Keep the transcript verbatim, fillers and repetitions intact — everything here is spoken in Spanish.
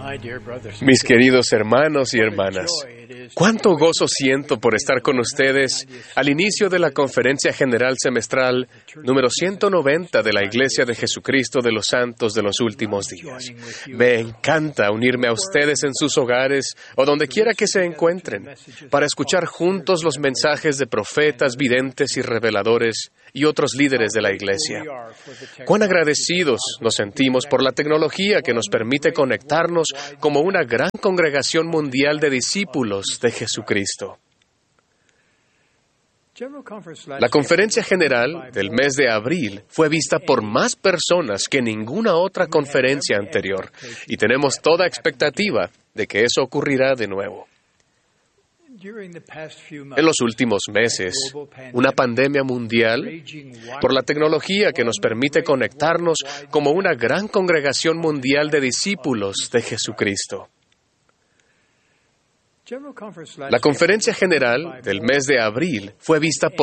Mis queridos hermanos y hermanas, cuánto gozo siento por estar con ustedes al inicio de la Conferencia General Semestral número ciento noventa de la Iglesia de Jesucristo de los Santos de los Últimos Días. Me encanta unirme a ustedes en sus hogares o donde quiera que se encuentren para escuchar juntos los mensajes de profetas, videntes y reveladores y otros líderes de la Iglesia. Cuán agradecidos nos sentimos por la tecnología que nos permite conectarnos como una gran congregación mundial de discípulos de Jesucristo. La conferencia general del mes de abril fue vista por más personas que ninguna otra conferencia anterior, y tenemos toda expectativa de que eso ocurrirá de nuevo. En los últimos meses, una pandemia mundial, por la tecnología que nos permite conectarnos como una gran congregación mundial de discípulos de Jesucristo. La conferencia general del mes de abril fue vista por